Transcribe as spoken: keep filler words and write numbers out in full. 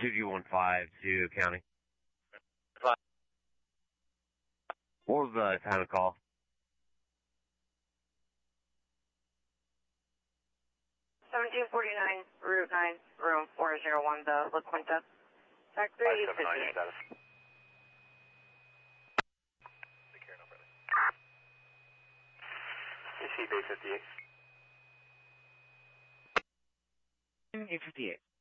two D one five to county. Five. What was the time of call? seventeen forty-nine, Route nine, room four oh one, the La Quinta. Track three, five seven nine, status. Take care now, brother. C C Bay fifty-eight. eight fifty-eight.